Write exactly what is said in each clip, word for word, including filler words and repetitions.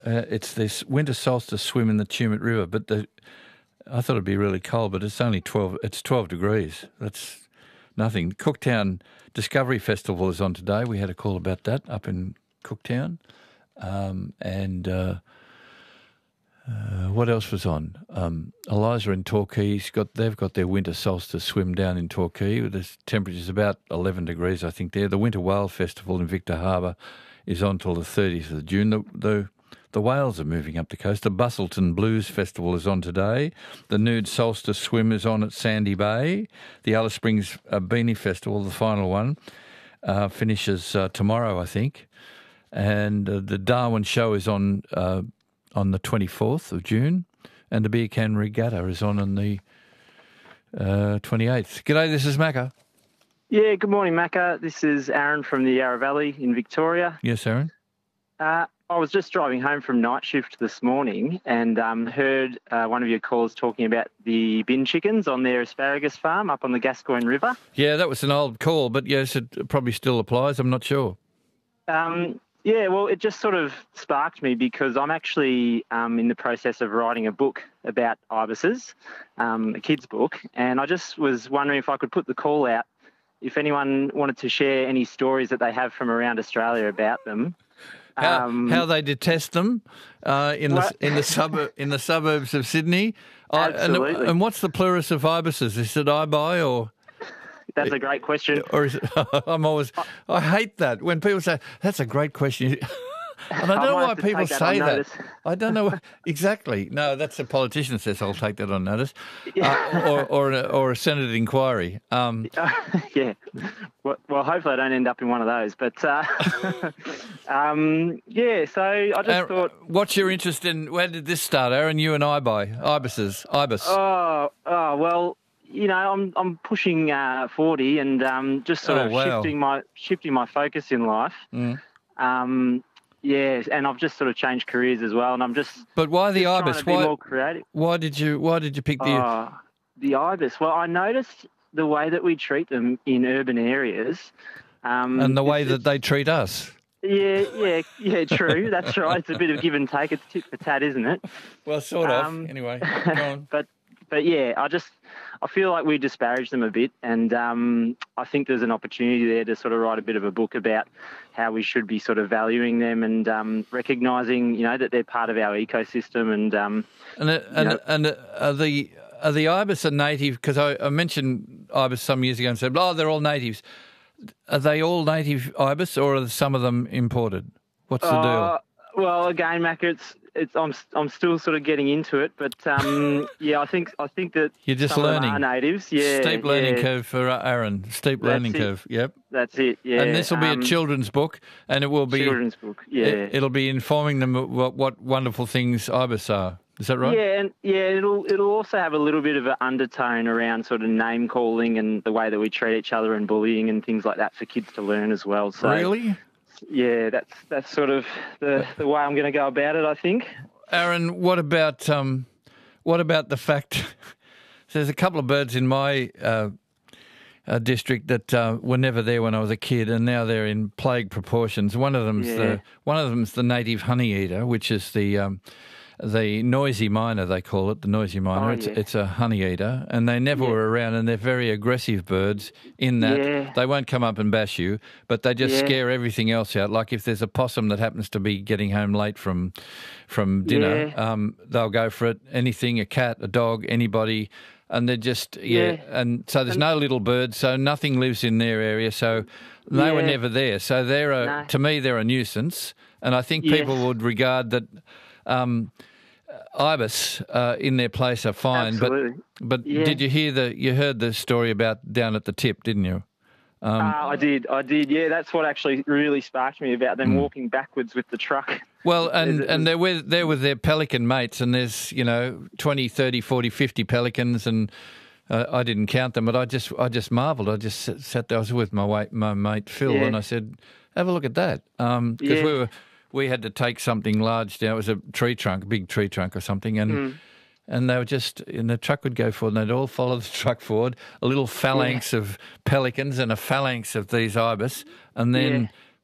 Uh, it's this winter solstice swim in the Tumut River, but the, I thought it'd be really cold, but it's only twelve. It's twelve degrees. That's nothing. Cooktown Discovery Festival is on today. We had a call about that up in Cooktown, um, and uh, uh, what else was on? Um, Eliza in Torquay's got. They've got their winter solstice swim down in Torquay. The temperature's about eleven degrees, I think. There, the Winter Whale Festival in Victor Harbour is on till the thirtieth of June. The, the The whales are moving up the coast. The Bustleton Blues Festival is on today. The Nude Solstice Swim is on at Sandy Bay. The Alice Springs uh, Beanie Festival, the final one, uh, finishes uh, tomorrow, I think. And uh, the Darwin Show is on uh, on the twenty-fourth of June. And the Beer Can Regatta is on on the uh, twenty-eighth. G'day, this is Macca. Yeah, good morning, Macca. This is Aaron from the Yarra Valley in Victoria. Yes, Aaron? Uh, I was just driving home from night shift this morning and um, heard uh, one of your callers talking about the bin chickens on their asparagus farm up on the Gascoyne River. Yeah, that was an old call, but yes, it probably still applies. I'm not sure. Um, yeah, well, it just sort of sparked me because I'm actually um, in the process of writing a book about ibises, um, a kid's book, and I just was wondering if I could put the call out if anyone wanted to share any stories that they have from around Australia about them. How, um, how they detest them uh, in the in the suburb in the suburbs of Sydney. Absolutely. Uh, and, and what's the plurus of ibises? Is it ibi or? That's a great question. Or is it, I'm always I hate that when people say that's a great question. And I don't know why people say that. I don't know exactly. No, that's a politician says I'll take that on notice, uh, or or, a, or a Senate inquiry. Um, uh, yeah. Well, well, hopefully I don't end up in one of those. But uh, um, yeah, so I just Aaron, thought. What's your interest in? Where did this start, Aaron? You and I by ibises, ibis. Oh, oh well. You know, I'm I'm pushing uh, forty and um, just sort oh, of wow. shifting my shifting my focus in life. Mm. Um, yeah, and I've just sort of changed careers as well, and I'm just. But why the just ibis? Trying to be why more creative? Why did you Why did you pick the? Uh, the ibis. Well, I noticed the way that we treat them in urban areas, um, and the way it's, that it's, they treat us. Yeah, yeah, yeah. True. That's right. It's a bit of give and take. It's tit for tat, isn't it? Well, sort of. Um, Anyway, go on. but but yeah, I just. I feel like we disparage them a bit, and um, I think there's an opportunity there to sort of write a bit of a book about how we should be sort of valuing them and um, recognising, you know, that they're part of our ecosystem. And um, and uh, and, and uh, are the are the ibis a native? Because I, I mentioned ibis some years ago and said, "Oh, they're all natives." Are they all native ibis, or are some of them imported? What's the uh, deal? Well, again, Mac, it's it's I'm I'm still sort of getting into it, but um, yeah, I think I think that you're just some learning. Of them are natives, yeah. Steep learning yeah. curve for Aaron. Steep That's learning it. curve. Yep. That's it. Yeah. And this will be um, a children's book, and it will be children's book. Yeah. It, it'll be informing them of what, what wonderful things ibis are. Is that right? Yeah, and yeah, it'll it'll also have a little bit of an undertone around sort of name calling and the way that we treat each other and bullying and things like that for kids to learn as well. So really? Yeah, that's that's sort of the, the way I'm going to go about it, I think. Aaron, what about um, what about the fact there's a couple of birds in my uh, uh, district that uh, were never there when I was a kid, and now they're in plague proportions. One of them's Yeah. the one of them's the native honey eater, which is the um, the noisy miner, they call it, the noisy miner. Oh, it's, yeah. it's a honey eater, and they never Yeah. were around, and they're very aggressive birds in that Yeah. they won't come up and bash you, but they just Yeah. scare everything else out. Like if there's a possum that happens to be getting home late from from dinner, Yeah. um, they'll go for it. Anything, a cat, a dog, anybody, and they're just, yeah. Yeah. And so there's no little birds, so nothing lives in their area, so they were Yeah. never there. So they're a, No. to me, they're a nuisance, and I think Yeah. people would regard that um, ibis uh, in their place are fine. Absolutely. But but Yeah. did you hear the, you heard the story about down at the tip, didn't you? Um, uh, I did, I did. Yeah, that's what actually really sparked me about them Mm. walking backwards with the truck. Well, and, There's- and they're with, they're with their pelican mates, and there's, you know, twenty, thirty, forty, fifty pelicans, and uh, I didn't count them, but I just I just marvelled. I just sat- sat there, I was with my, mate, my mate Phil, Yeah. and I said, have a look at that. Because Yeah. we were we had to take something large down. It was a tree trunk, a big tree trunk or something, and Mm. and they were just, and the truck would go forward, and they'd all follow the truck forward, a little phalanx of pelicans and a phalanx of these ibis, and then Yeah.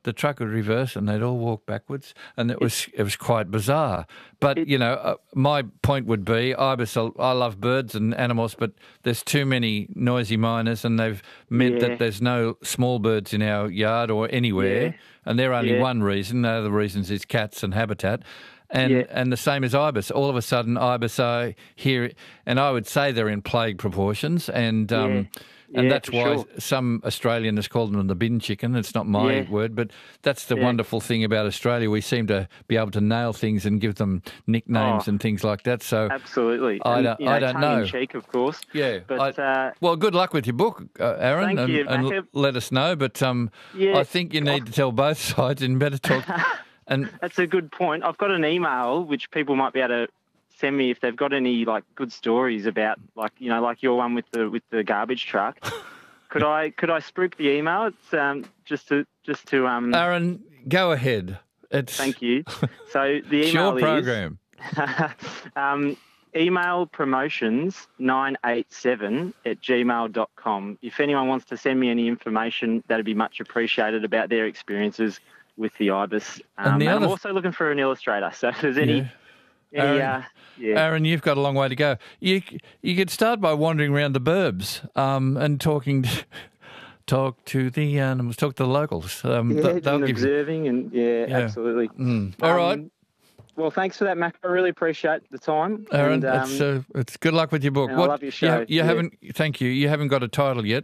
the truck would reverse and they'd all walk backwards, and it was it was quite bizarre. But It- you know, uh, my point would be, ibis. I love birds and animals, but there's too many noisy miners, and they've meant Yeah. that there's no small birds in our yard or anywhere, Yeah. and they're only Yeah. one reason. The other reasons is cats and habitat. And Yeah. and the same as ibis. All of a sudden, ibis are here, and I would say they're in plague proportions, and um, Yeah. and Yeah, that's for why sure. some Australian has called them the bin chicken. It's not my Yeah. word, but that's the Yeah. wonderful thing about Australia. We seem to be able to nail things and give them nicknames Oh. and things like that. So Absolutely. I And, don't- you know, I don't tongue know. in cheek, of course. yeah, But I- uh, well, good luck with your book, uh, Aaron, Thank and, you, and Mac. let us know. But um, Yeah. I think you need to tell both sides, and better talk. And that's a good point. I've got an email which people might be able to send me if they've got any like good stories about, like you know, like your one with the with the garbage truck. Could I could I spruik the email? It's um just to just to um. Aaron, go ahead. It's Thank you. So the it's email your program. is um, email promotions nine eight seven at gmail dot com. If anyone wants to send me any information, that'd be much appreciated about their experiences with the ibis. Um, And the and other- I'm also looking for an illustrator. So if there's any, Yeah. any Aaron- uh, yeah. Aaron, you've got a long way to go. You you could start by wandering around the burbs um, and talking, to, talk to the animals, talk to the locals. Um, yeah, th- they'll and give you. observing and yeah, Yeah. absolutely. Mm. All Um, right, Well, thanks for that, Mac. I really appreciate the time. Aaron. and, um, it's uh, it's good luck with your book. and I love your You, show. you Yeah. haven't. Thank you. You haven't got a title yet.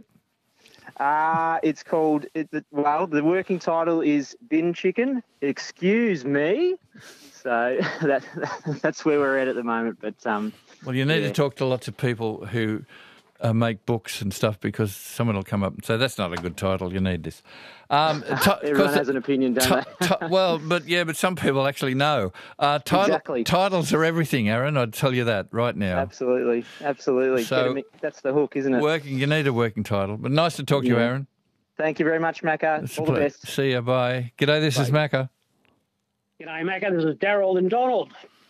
Uh, it's called, it, the, well, the working title is Bin Chicken. Excuse me. So that that's where we're at at the moment. But um, Well, you need Yeah. to talk to lots of people who uh, make books and stuff, because someone will come up and say, that's not a good title, you need this. Um, ti- everyone 'cause has an opinion, don't ti- they? ti- well, but yeah, but some people actually know. Uh, title, Exactly. Titles are everything, Aaron, I'd tell you that right now. Absolutely. Absolutely. So- Get 'em- that's the hook, isn't it? Working, you need a working title. But nice to talk to you, Yeah. Aaron. Thank you very much, Macca. It's a All the ple- best. See you, bye. G'day, this is Macca. G'day, Macca. This is Daryl and Donald.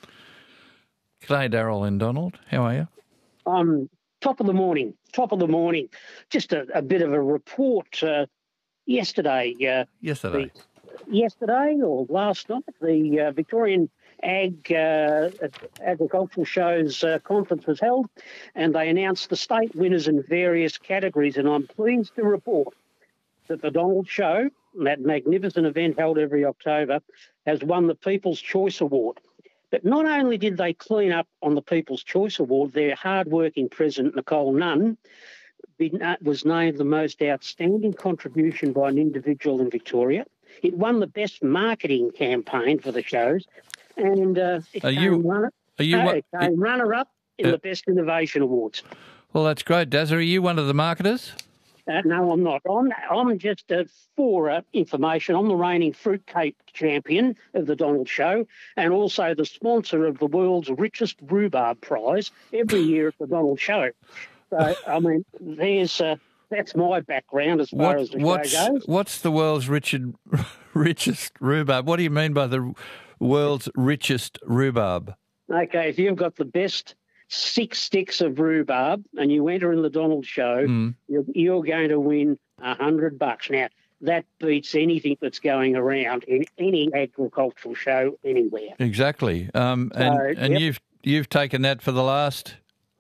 G'day, Daryl and Donald. How are you? Um, top of the morning. Top of the morning. Just a, a bit of a report. Uh, yesterday, uh, Yesterday. yesterday or last night, the uh, Victorian Ag uh, Agricultural Show's uh, conference was held, and they announced the state winners in various categories. And I'm pleased to report that the Donald Show, that magnificent event held every October, has won the People's Choice Award. But not only did they clean up on the People's Choice Award, their hard-working president, Nicole Nunn, be- uh, was named the most outstanding contribution by an individual in Victoria. It won the best marketing campaign for the shows, and uh, it Are came, you- runner, Are you? no, one- it came runner-up in Uh, the Best Innovation Awards. Well, that's great. Daz, are you one of the marketers? Uh, no, I'm not. I'm, I'm just uh, for uh, information. I'm the reigning fruitcake champion of the Donald Show, and also the sponsor of the world's richest rhubarb prize every year at the Donald Show. So, I mean, there's uh, that's my background as far What, as the what's show goes. what's the world's richest richest rhubarb? What do you mean by the world's richest rhubarb? Okay, if you've got the best six sticks of rhubarb and you enter in the Donald Show, Mm. you're, you're going to win a hundred bucks. Now, that beats anything that's going around in any agricultural show anywhere. Exactly. Um, and So, and yep. you've you've taken that for the last.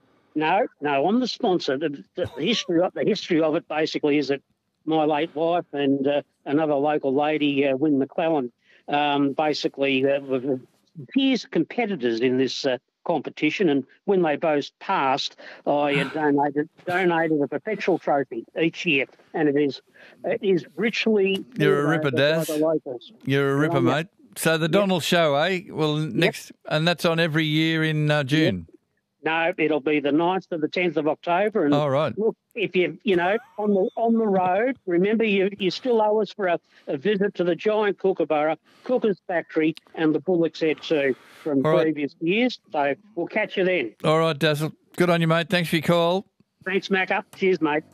No, no, I'm the sponsor. The, the history of the history of it basically is that my late wife and uh, another local lady, uh, Wynne McClellan, um, basically uh, were peers competitors in this uh, competition, and when they both passed, I uh, donated donated a perpetual trophy each year, and it is it is richly You're a rewarded ripper, by Daz. the locals. You're a ripper, yeah. mate. So the Donald Show, eh? Well, next, and that's on every year in uh, June. No, it'll be the ninth to the tenth of October, and All right. look, if you you know on the on the road, remember you you still owe us for a, a visit to the giant Kookaburra Cookers Factory and the Bullocks Head too from All right. previous years. So we'll catch you then. All right, Dazzle. Good on you, mate. Thanks for your call. Thanks, Macca. Cheers, mate.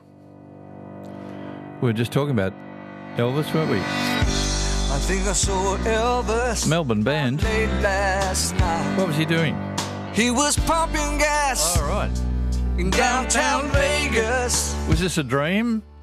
We were just talking about Elvis, weren't we? I think I saw Elvis Melbourne band. late last night. What was he doing? He was pumping gas All right. in downtown Vegas. Was this a dream?